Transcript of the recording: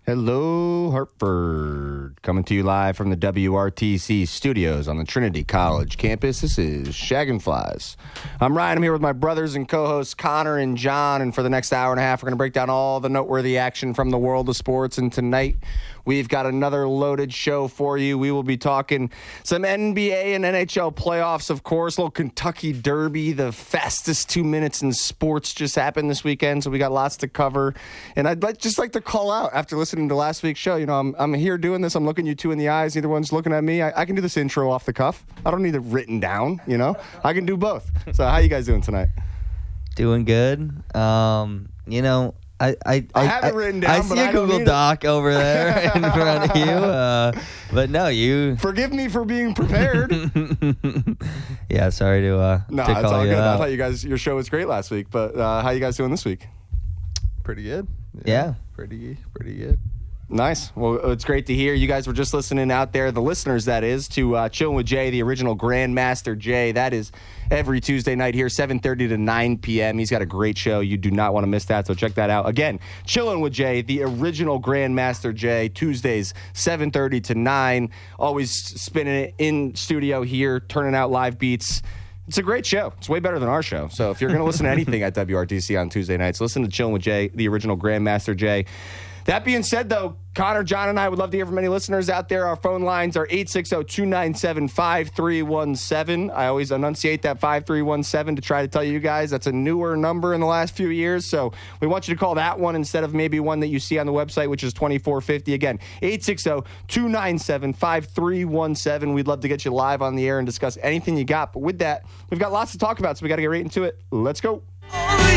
Hello, Hartford. Coming to you live from the WRTC studios on the Trinity College campus. This is Shaggin' Flies. I'm Ryan. I'm here with my brothers and co-hosts Connor and John. And for the next hour and a half, we're going to break down all the noteworthy action from the world of sports. And tonight, we've got another loaded show for you. We will be talking some NBA and NHL playoffs, of course. A little Kentucky Derby. The fastest 2 minutes in sports just happened this weekend, so we got lots to cover. And I'd just like to call out after listening to last week's show. You know, I'm here doing this. I'm looking you two in the eyes. Neither one's looking at me. I can do this intro off the cuff. I don't need it written down, you know. I can do both. So how you guys doing tonight? Doing good. You know, I have it written down. I see a Google Doc over there in front of you. But no, you forgive me for being prepared. Yeah, sorry to no, to it's call all you good. out. I thought your show was great last week. But how you guys doing this week? Pretty good. Yeah. Pretty good. Nice. Well, it's great to hear. You guys were just listening out there, the listeners, that is, to Chillin' with Jay, the original Grandmaster Jay. That is every Tuesday night here, 7:30 to 9 p.m. He's got a great show. You do not want to miss that, so check that out. Again, Chillin' with Jay, the original Grandmaster Jay, Tuesdays, 7:30 to 9. Always spinning it in studio here, turning out live beats. It's a great show. It's way better than our show. So if you're going to listen to anything at WRTC on Tuesday nights, listen to Chillin' with Jay, the original Grandmaster Jay. That being said, though, Connor, John, and I would love to hear from any listeners out there. Our phone lines are 860-297-5317. I always enunciate that 5317 to try to tell you guys that's a newer number in the last few years. So we want you to call that one instead of maybe one that you see on the website, which is 2450. Again, 860-297-5317. We'd love to get you live on the air and discuss anything you got. But with that, we've got lots to talk about, so we got to get right into it. Let's go.